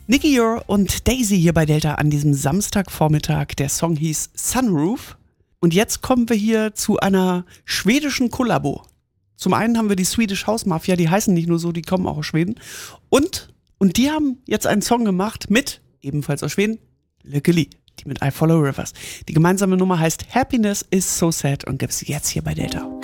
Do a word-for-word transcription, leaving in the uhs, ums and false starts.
Nicky Ure und Daisy hier bei Delta an diesem Samstagvormittag. Der Song hieß Sunroof. Und jetzt kommen wir hier zu einer schwedischen Kollabo. Zum einen haben wir die Swedish House Mafia, die heißen nicht nur so, die kommen auch aus Schweden. Und, und die haben jetzt einen Song gemacht mit, ebenfalls aus Schweden, Lykke Li, die mit I Follow Rivers. Die gemeinsame Nummer heißt Happiness is so sad und gibt's jetzt hier bei Delta.